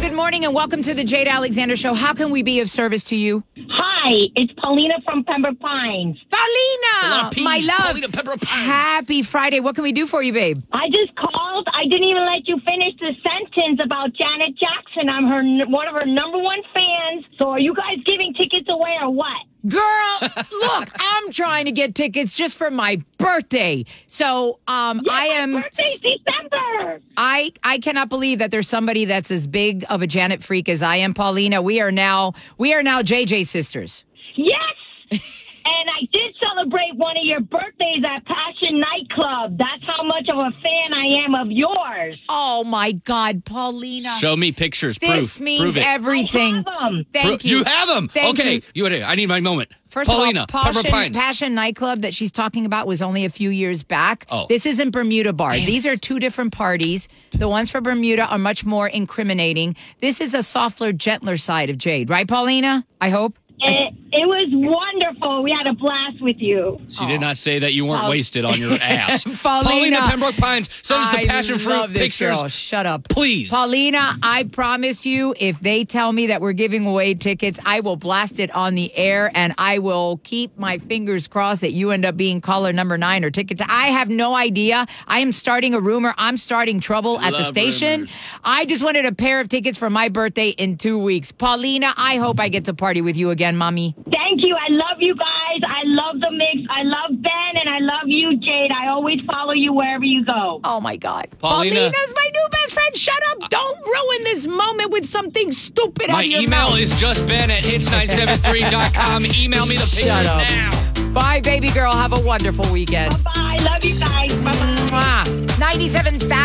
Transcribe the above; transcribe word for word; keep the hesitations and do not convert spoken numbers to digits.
good morning, and welcome to the Jade Alexander Show. How can we be of service to you? Hi, it's Paulina from Pembroke Pines. Paulina, my love. Paulina, Pembroke Pines. Happy Friday. What can we do for you, babe? I just called. I didn't even let you finish the sentence about Janet Jackson. I'm her one of her number one fans. So are you guys giving tickets away or what? Girl, look, I'm trying to get tickets just for my birthday. So um, Yeah, I am. My birthday's December. I, I cannot believe that there's somebody that's as big of a Janet freak as I am, Paulina. We are now we are now J J sisters. Yes. And I did celebrate one of your birthdays at Passion Nightclub. That's how much of a fan I am of yours. Oh my God, Paulina! Show me pictures. This Proof. means Prove it. everything. I have 'em. Thank Pro- you. You have them. Thank okay. you. You. I need my moment. First Paulina, of all, Passion, Pembroke Pines. Passion Nightclub that she's talking about was only a few years back. Oh. This isn't Bermuda Bar. Damn These it. are two different parties. The ones for Bermuda are much more incriminating. This is a softer, gentler side of Jade. Right, Paulina? I hope? It, it was wonderful. We had a blast with you. She did not say that you weren't Paul- wasted on your ass. Paulina. Pembroke Pines, send us the I passion fruit love this pictures. girl. Shut up. Please. Paulina, I promise you, if they tell me that we're giving away tickets, I will blast it on the air, and I will keep my fingers crossed that you end up being caller number nine or ticket. To, I have no idea. I am starting a rumor. I'm starting trouble at the Love station. rumors. I just wanted a pair of tickets for my birthday in two weeks. Paulina, I hope I get to party with you again, mommy. Thank you. I love you guys. I love the mix. I love Ben, and I love you, Jade. I always follow you wherever you go. Oh, my God. Paulina. Paulina's my new best friend. Shut up. Don't ruin this moment with something stupid My out of your email mouth. is justben at hits nine seven three dot com. Email me the Shut pictures up. now. Bye, baby girl. Have a wonderful weekend. Bye-bye. Love you guys. Bye-bye. Mwah. ninety-seven thousand